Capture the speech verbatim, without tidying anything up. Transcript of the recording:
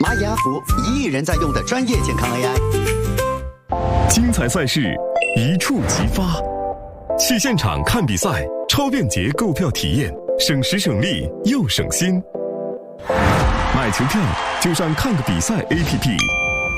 蚂蚁阿福一亿人在用的专业健康 A I。 精彩赛事一触即发，去现场看比赛，超便捷购票体验，省时省力又省心。买球票就上看个比赛 A P P。